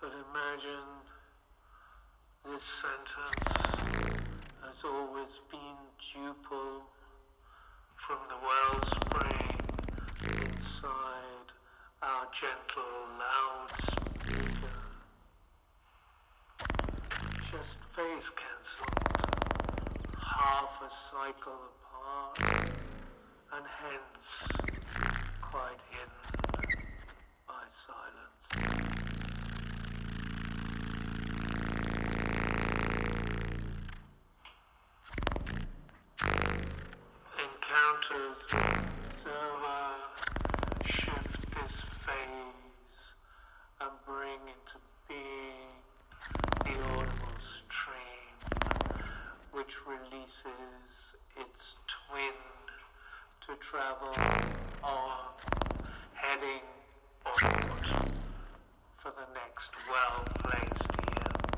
But imagine this sentence has always been duple from the wellspring inside our gentle loudspeaker. Just phase cancelled, half a cycle apart, and hence quite hidden by silence. Encounters with observer shift this phase and bring into being the audible stream, which releases its twin to travel on, heading onward for the next well-played